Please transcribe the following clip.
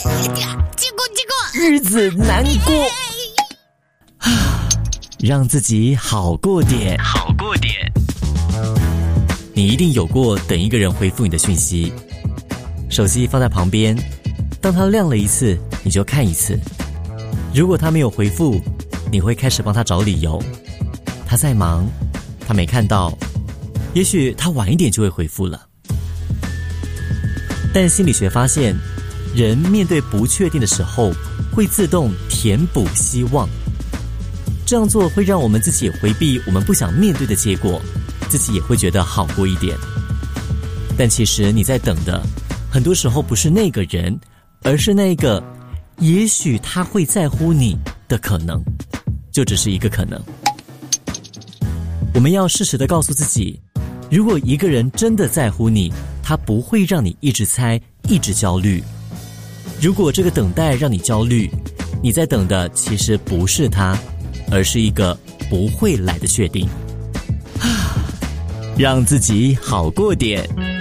结果日子难过让自己好过点。你一定有过等一个人回复你的讯息，手机放在旁边，当他亮了一次你就看一次，如果他没有回复，你会开始帮他找理由，他在忙，他没看到，也许他晚一点就会回复了。但心理学发现，人面对不确定的时候会自动填补希望，这样做会让我们自己回避我们不想面对的结果，自己也会觉得好过一点。但其实你在等的很多时候不是那个人，而是那个也许他会在乎你的可能，就只是一个可能。我们要适时地告诉自己，如果一个人真的在乎你，他不会让你一直猜，一直焦虑。如果这个等待让你焦虑，你在等的其实不是他，而是一个不会来的确定。让自己好过点。